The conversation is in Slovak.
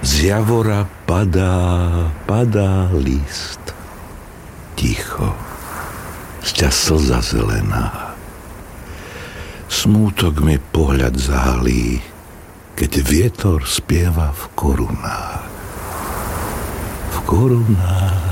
Z javora padá list. Ticho, sťa slza zelená. Smútok mi pohľad zahalí, keď vietor spieva v korunách. V korunách.